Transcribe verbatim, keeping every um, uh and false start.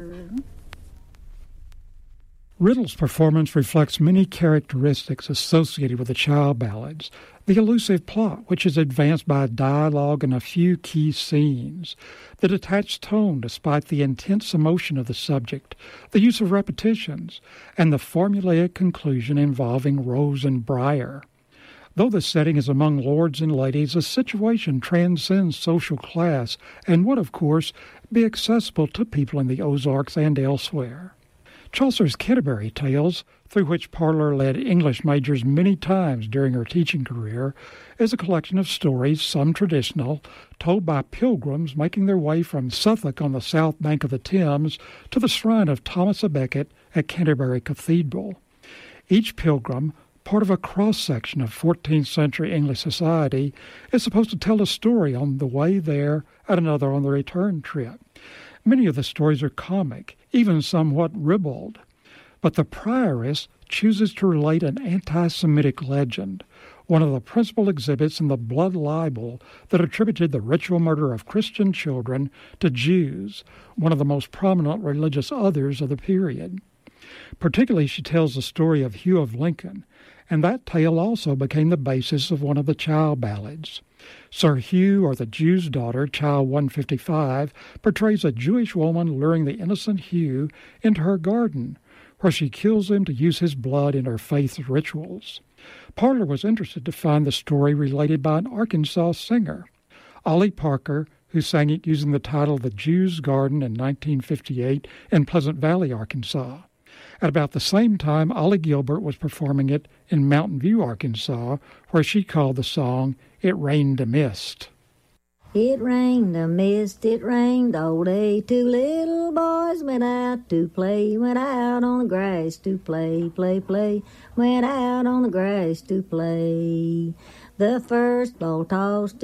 Riddle's performance reflects many characteristics associated with the child ballads. The elusive plot, which is advanced by dialogue and a few key scenes, the detached tone despite the intense emotion of the subject, the use of repetitions, and the formulaic conclusion involving Rose and Briar. Though the setting is among lords and ladies, the situation transcends social class and would, of course, be accessible to people in the Ozarks and elsewhere. Chaucer's Canterbury Tales, through which Parler led English majors many times during her teaching career, is a collection of stories, some traditional, told by pilgrims making their way from Suffolk on the south bank of the Thames to the shrine of Thomas à Becket at Canterbury Cathedral. Each pilgrim, part of a cross-section of fourteenth century English society, is supposed to tell a story on the way there and another on the return trip. Many of the stories are comic, even somewhat ribald, but the prioress chooses to relate an anti-Semitic legend, one of the principal exhibits in the blood libel that attributed the ritual murder of Christian children to Jews, one of the most prominent religious others of the period. Particularly, she tells the story of Hugh of Lincoln, and that tale also became the basis of one of the child ballads. Sir Hugh, or the Jew's Daughter, Child one fifty-five, portrays a Jewish woman luring the innocent Hugh into her garden, where she kills him to use his blood in her faith rituals. Parler was interested to find the story related by an Arkansas singer. Ollie Parker, who sang it using the title The Jew's Garden in nineteen fifty-eight in Pleasant Valley, Arkansas. At about the same time, Ollie Gilbert was performing it in Mountain View, Arkansas, where she called the song It Rained a Mist. It rained a mist, it rained all day. Two little boys went out to play, went out on the grass to play, play, play, went out on the grass to play. The first ball tossed